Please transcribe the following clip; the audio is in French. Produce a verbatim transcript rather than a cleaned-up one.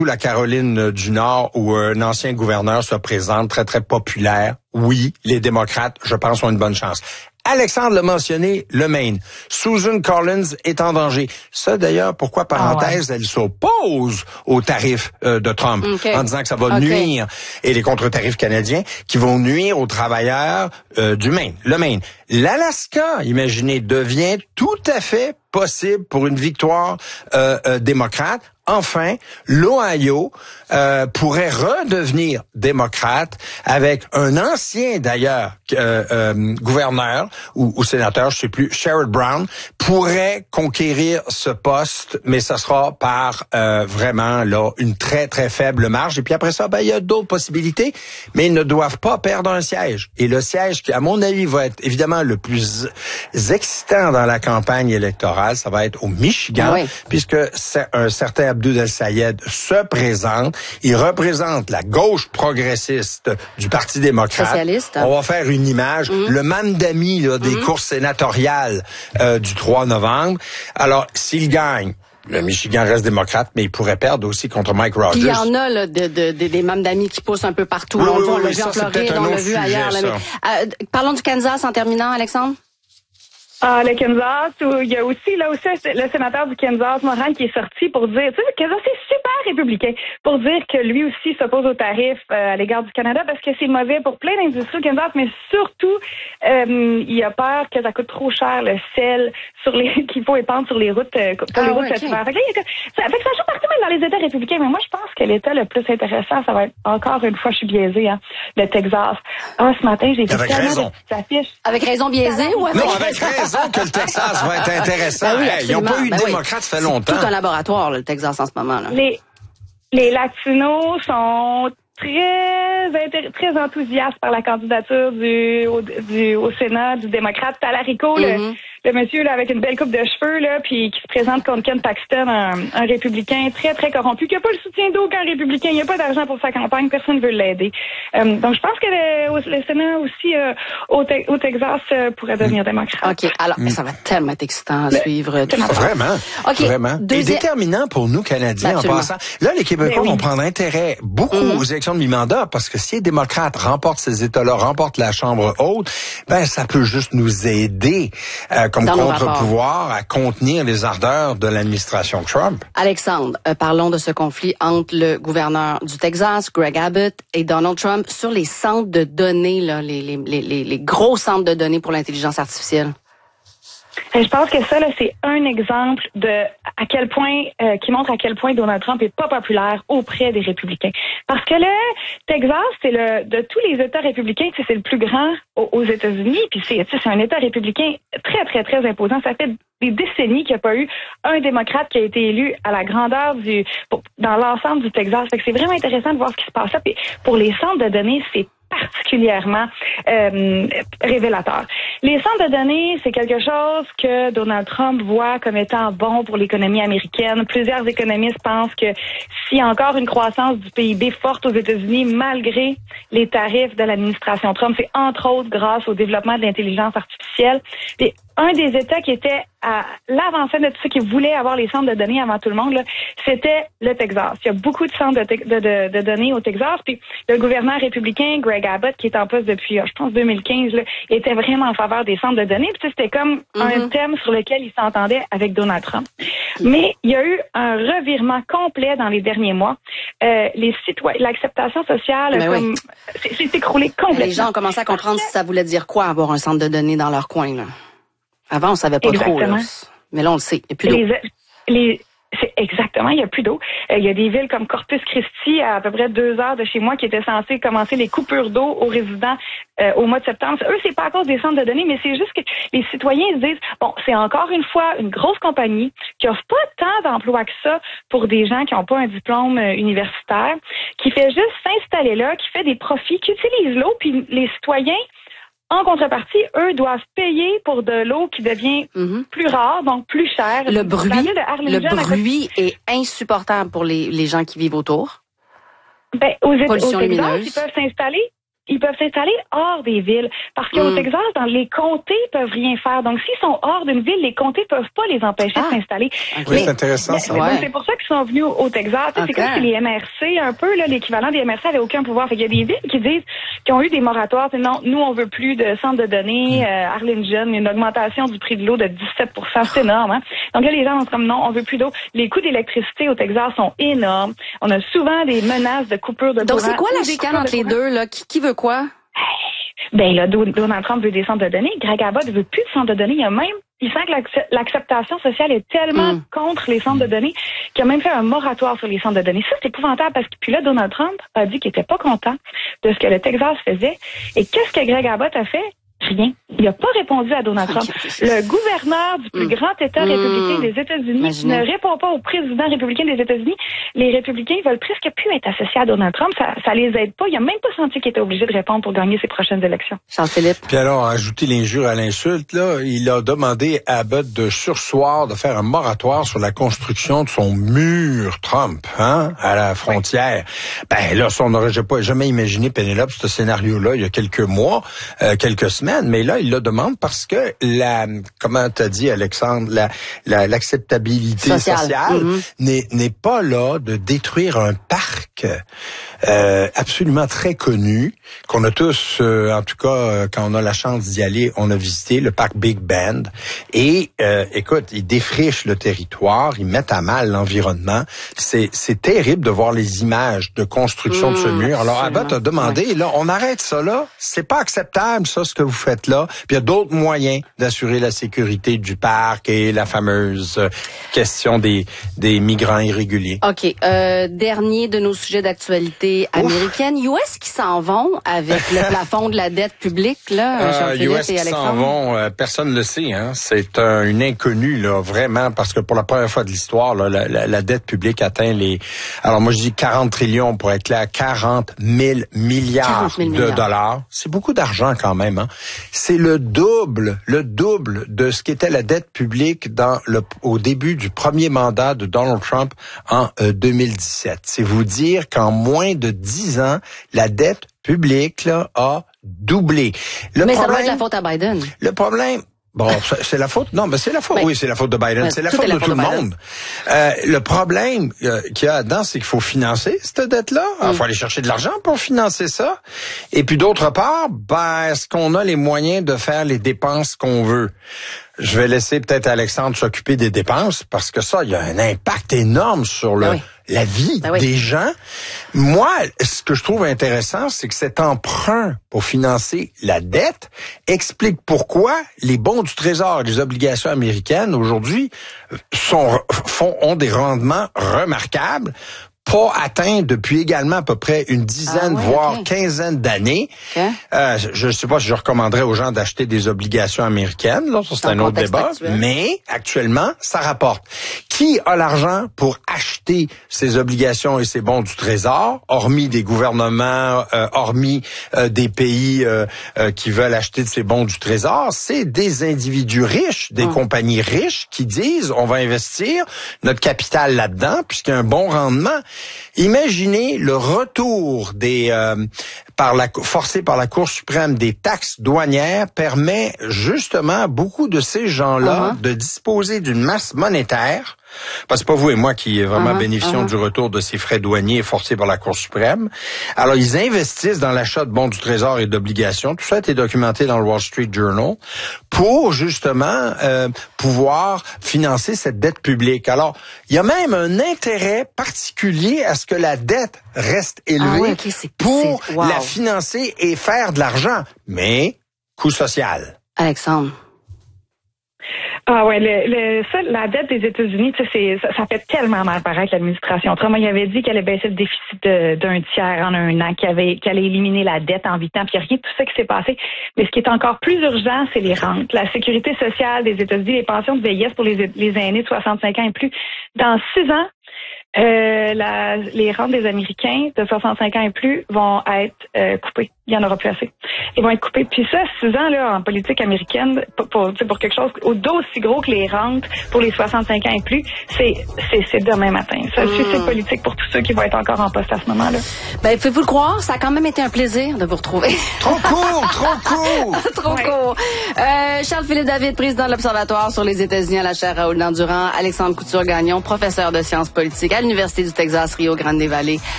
la Caroline du Nord où un ancien gouverneur se présente très, très populaire, oui, les démocrates, je pense, ont une bonne chance. Alexandre l'a mentionné, le Maine. Susan Collins est en danger. Ça, d'ailleurs, pourquoi, parenthèse, ah ouais. elle s'oppose aux tarifs euh, de Trump okay. en disant que ça va okay. nuire, et les contre-tarifs canadiens, qui vont nuire aux travailleurs euh, du Maine, le Maine. L'Alaska, imaginez, devient tout à fait possible pour une victoire euh, euh, démocrate. Enfin, l'Ohio euh, pourrait redevenir démocrate avec un ancien, d'ailleurs, euh, euh, gouverneur ou, ou sénateur, je sais plus, Sherrod Brown, pourrait conquérir ce poste, mais ça sera par euh, vraiment là une très, très faible marge. Et puis après ça, ben il y a d'autres possibilités, mais ils ne doivent pas perdre un siège. Et le siège qui, à mon avis, va être évidemment le plus excitant dans la campagne électorale, ça va être au Michigan, oui. puisque c'est un certain Abdul El-Sayed se présente. Il représente la gauche progressiste du Parti démocrate. Socialiste. On va faire une image, mmh. le mamdami là, des mmh. courses sénatoriales euh, du trois novembre. Alors, s'il gagne, le Michigan reste démocrate, mais il pourrait perdre aussi contre Mike Rogers. Puis il y en a là, de, de, de, des mamdamis qui poussent un peu partout. Oui, on oui, on oui, l'a vu ça, en Floride, on l'a vu ailleurs. Là, mais, euh, parlons du Kansas en terminant, Alexandre. Ah, le Kansas, où il y a aussi, là aussi, le sénateur du Kansas, Moran, qui est sorti pour dire, tu sais, le Kansas, c'est super républicain, pour dire que lui aussi s'oppose aux tarifs euh, à l'égard du Canada parce que c'est mauvais pour plein d'industries au Kansas, mais surtout, euh, il a peur que ça coûte trop cher, le sel sur les qu'il faut épandre sur les routes, euh, pour ah, les routes cet hiver. Fait que là, il y a, ça, fait que ça joue partout, même dans les États républicains, mais moi, je pense que l'État le plus intéressant, ça va être, encore une fois, je suis biaisée, hein, le Texas. Ah, ce matin, j'ai vu avec tellement raison. de petites affiches. Avec raison biaisée ou avec non, avec raison que le Texas va être intéressant. Ben oui, hey, ils n'ont pas eu de ben démocrate, ça fait longtemps. C'est tout un laboratoire, là, le Texas, en ce moment. Là. Les, les Latinos sont très très enthousiastes par la candidature du au, du, au Sénat du démocrate Talarico, mm-hmm. le, le monsieur là avec une belle coupe de cheveux là, puis qui se présente contre Ken Paxton, un, un républicain très très corrompu, qui a pas le soutien d'aucun républicain, il n'y a pas d'argent pour sa campagne, personne ne veut l'aider. Euh, donc je pense que le, le Sénat aussi euh, au, te, au Texas euh, pourrait devenir démocrate. Ok, alors mm. ça va tellement être excitant à le, suivre. Tout ça. Vraiment, okay. vraiment. Deuxième... Et déterminant pour nous Canadiens en passant. Là, les Québécois oui. vont prendre intérêt beaucoup mm. aux élections de mi-mandat parce que si les démocrates remportent ces États-là, remportent la Chambre haute, ben ça peut juste nous aider euh, comme Dans contre-pouvoir à contenir les ardeurs de l'administration Trump. Alexandre, euh, parlons de ce conflit entre le gouverneur du Texas, Greg Abbott, et Donald Trump sur les centres de données, là, les, les, les, les gros centres de données pour l'intelligence artificielle. Je pense que ça, là, c'est un exemple de à quel point, euh, qui montre à quel point Donald Trump est pas populaire auprès des républicains. Parce que le Texas, c'est le de tous les États républicains, c'est le plus grand aux, aux États-Unis, puis c'est c'est un État républicain très très très imposant. Ça fait des décennies qu'il n'y a pas eu un démocrate qui a été élu à la grandeur du dans l'ensemble du Texas. Fait que c'est vraiment intéressant de voir ce qui se passe là. Puis pour les centres de données, c'est particulièrement euh, révélateur. Les centres de données, c'est quelque chose que Donald Trump voit comme étant bon pour l'économie américaine. Plusieurs économistes pensent que s'il y a encore une croissance du P I B forte aux États-Unis, malgré les tarifs de l'administration Trump, c'est entre autres grâce au développement de l'intelligence artificielle. Et un des États qui était à l'avant-scène de tout ça, qui voulait avoir les centres de données avant tout le monde, là, c'était le Texas. Il y a beaucoup de centres de, te- de, de, de données au Texas. Puis le gouverneur républicain, Greg Abbott, qui est en poste depuis, je pense, deux mille quinze, là, était vraiment en faveur des centres de données. Puis c'était comme mm-hmm. un thème sur lequel il s'entendait avec Donald Trump. Mais il y a eu un revirement complet dans les derniers mois. Euh, les citoyens, l'acceptation sociale, ben comme, oui. s'est écroulée complètement. Les gens ont commencé à comprendre si ça voulait dire quoi avoir un centre de données dans leur coin, là. Avant, on savait pas Exactement. trop, là. Mais là, on le sait. Il n'y a plus d'eau. Les, les, c'est exactement, il n'y a plus d'eau. Euh, il y a des villes comme Corpus Christi, à à peu près deux heures de chez moi, qui étaient censées commencer les coupures d'eau aux résidents euh, au mois de septembre. Eux, c'est pas à cause des centres de données, mais c'est juste que les citoyens se disent, bon, c'est encore une fois une grosse compagnie qui offre pas tant d'emplois que ça pour des gens qui n'ont pas un diplôme euh, universitaire, qui fait juste s'installer là, qui fait des profits, qui utilise l'eau, puis les citoyens, en contrepartie, eux doivent payer pour de l'eau qui devient mm-hmm. plus rare, donc plus chère. Le bruit, le bruit est insupportable pour les, les gens qui vivent autour. Ben, aux, Pollution aux Texas, lumineuse. ils peuvent s'installer ils peuvent s'installer hors des villes. Parce qu'au mm. Texas, dans les comtés peuvent rien faire. Donc, s'ils sont hors d'une ville, les comtés peuvent pas les empêcher ah. de s'installer. Okay. Oui, c'est intéressant, ça. Mais, ouais. donc, c'est pour ça qu'ils sont venus au Texas. Okay. C'est comme si les M R C, un peu, là, l'équivalent des M R C, n'avaient aucun pouvoir. Fait qu'il y a des villes qui disent, qui ont eu des moratoires. Non, nous, on veut plus de centres de données. Mm. Euh, Arlington, une augmentation du prix de l'eau de dix-sept pour cent. C'est énorme, hein? Donc là, les gens sont comme, non, on veut plus d'eau. Les coûts d'électricité au Texas sont énormes. On a souvent des menaces de coupure de courant. Donc, c'est quoi la chicane entre les deux, là? Qui, qui veut quoi? Ben là, Donald Trump veut des centres de données. Greg Abbott veut plus de centres de données. Il y a même, il sent que l'acceptation sociale est tellement mm. contre les centres de données qu'il a même fait un moratoire sur les centres de données. Ça, c'est épouvantable parce que puis là, Donald Trump a dit qu'il était pas content de ce que le Texas faisait. Et qu'est-ce que Greg Abbott a fait? Rien. Il n'a pas répondu à Donald Trump. Le gouverneur du plus mmh. grand État républicain mmh. des États-Unis Imaginez. ne répond pas au président républicain des États-Unis. Les républicains veulent presque plus être associés à Donald Trump. Ça, ça les aide pas. Il n'a même pas senti qu'il était obligé de répondre pour gagner ses prochaines élections. Jean-Philippe. Puis alors, ajouter l'injure à l'insulte, là, il a demandé à Abbott de surseoir, de faire un moratoire sur la construction de son mur Trump, hein, à la frontière. Oui. Ben là, ça, on n'aurait pas jamais imaginé, Pénélope, ce scénario-là, il y a quelques mois, euh, quelques semaines. Mais là, il le demande parce que la, comment t'as dit, Alexandre, la, la l'acceptabilité sociale, sociale mm-hmm. n'est, n'est pas là de détruire un parc euh, absolument très connu, qu'on a tous, euh, en tout cas, euh, quand on a la chance d'y aller, on a visité le parc Big Bend. Et, euh, écoute, ils défrichent le territoire, ils mettent à mal l'environnement. C'est, c'est terrible de voir les images de construction mmh, de ce mur. Alors, Abbott a demandé, ouais. là, on arrête ça là. C'est pas acceptable, ça, ce que vous faites là. Puis il y a d'autres moyens d'assurer la sécurité du parc et la fameuse euh, question des, des migrants irréguliers. OK. Euh, dernier de nos sujets d'actualité américaine. U S qui s'en vont avec le plafond de la dette publique, là, Jean-Philippe euh, U S et qui Alexandre? s'en vont, euh, personne ne le sait, hein. C'est un, une inconnue, là, vraiment, parce que pour la première fois de l'histoire, là, la, la, la dette publique atteint les... Alors moi, je dis quarante trillions, pour être clair, quarante mille milliards de dollars. C'est beaucoup d'argent quand même, hein. C'est le double, le double de ce qu'était la dette publique dans le, au début du premier mandat de Donald Trump en euh, deux mille dix-sept. C'est vous dire qu'en moins de dix ans, la dette publique là, a doublé. Le mais problème, ça va être la faute à Biden. Le problème... Bon, c'est la faute. Non, mais c'est la faute. Ben, oui, c'est la faute de Biden. Ben, c'est la faute de tout le monde. Euh, le problème euh, qu'il y a là-dedans, c'est qu'il faut financer cette dette-là. Il mm. faut aller chercher de l'argent pour financer ça. Et puis d'autre part, ben, est-ce qu'on a les moyens de faire les dépenses qu'on veut? Je vais laisser peut-être Alexandre s'occuper des dépenses parce que ça, il y a un impact énorme sur le, ben oui. la vie ben oui. des gens. Moi, ce que je trouve intéressant, c'est que cet emprunt pour financer la dette explique pourquoi les bons du Trésor et les obligations américaines aujourd'hui sont font ont des rendements remarquables. Pas atteint depuis également à peu près une dizaine, ah ouais, voire okay. quinzaine d'années. Okay. Euh, je ne sais pas si je recommanderais aux gens d'acheter des obligations américaines. Là, ça, c'est un autre débat. Actuel. Mais actuellement, ça rapporte. Qui a l'argent pour acheter ces obligations et ces bons du Trésor, hormis des gouvernements, euh, hormis euh, des pays euh, euh, qui veulent acheter de ces bons du Trésor? C'est des individus riches, des hum. compagnies riches qui disent on va investir notre capital là-dedans puisqu'il y a un bon rendement. Imaginez le retour des euh, par la forcé par la Cour suprême des taxes douanières permet justement à beaucoup de ces gens-là uh-huh. de disposer d'une masse monétaire. Parce que c'est pas vous et moi qui vraiment uh-huh, bénéficions uh-huh. du retour de ces frais douaniers forcés par la Cour suprême. Alors, ils investissent dans l'achat de bons du Trésor et d'obligations. Tout ça a été documenté dans le Wall Street Journal pour, justement, euh, pouvoir financer cette dette publique. Alors, il y a même un intérêt particulier à ce que la dette reste élevée ah ouais, okay, c'est, pour c'est, wow. la financer et faire de l'argent. Mais, coût social. Alexandre. Ah ouais, le, le, ça, la dette des États-Unis, tu sais, c'est, ça, ça fait tellement mal paraître l'administration. Trump, il avait dit qu'elle allait baisser le déficit de, d'un tiers en un an, qu'elle, avait, qu'elle allait éliminer la dette en huit ans, puis il n'y a rien de tout ça qui s'est passé. Mais ce qui est encore plus urgent, c'est les rentes. La sécurité sociale des États-Unis, les pensions de vieillesse pour les, les aînés de soixante-cinq ans et plus. Dans six ans, Euh, la, les rentes des Américains de soixante-cinq ans et plus vont être euh, coupées. Il n'y en aura plus assez. Ils vont être coupés. Puis ça, Susan, là, en politique américaine, pour, pour, pour quelque chose d'aussi gros que les rentes pour les soixante-cinq ans et plus, c'est, c'est, c'est demain matin. Ça, mmh. c'est politique pour tous ceux qui vont être encore en poste à ce moment-là. Ben, pouvez-vous le croire, ça a quand même été un plaisir de vous retrouver. Trop court, trop court! trop ouais. court. Euh, Charles-Philippe David, président de l'Observatoire sur les États-Unis à la chaire Raoul Dandurand, Alexandre Couture-Gagnon, professeur de sciences politiques à l'Université du Texas, Rio Grande Valley.